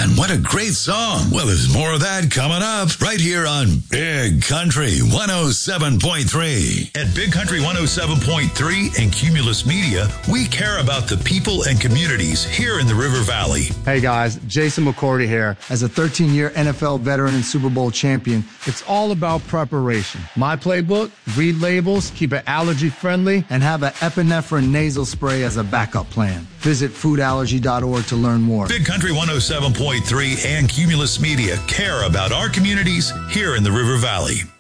Man, what a great song. Well, there's more of that coming up right here on Big Country 107.3. At Big Country 107.3 and Cumulus Media, we care about the people and communities here in the River Valley. Hey guys, Jason McCourty here. As a 13-year NFL veteran and Super Bowl champion, it's all about preparation. My playbook: read labels, keep it allergy friendly, and have an epinephrine nasal spray as a backup plan. Visit foodallergy.org to learn more. Big Country 107.3 and Cumulus Media care about our communities here in the River Valley.